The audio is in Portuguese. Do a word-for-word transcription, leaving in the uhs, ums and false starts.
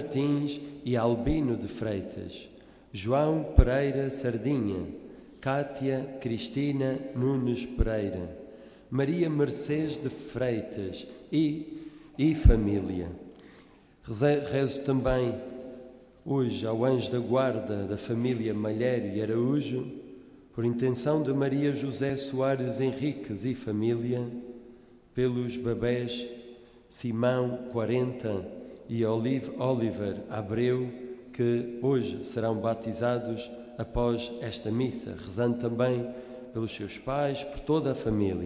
Martins e Albino de Freitas, João Pereira Sardinha, Cátia Cristina Nunes Pereira, Maria Mercedes de Freitas e, e família. Rezo também hoje ao anjo da guarda da família Malheiro e Araújo, por intenção de Maria José Soares Henriques e família, pelos bebés Simão quarenta e Olive Oliver Abreu, que hoje serão batizados após esta missa, rezando também pelos seus pais, por toda a família.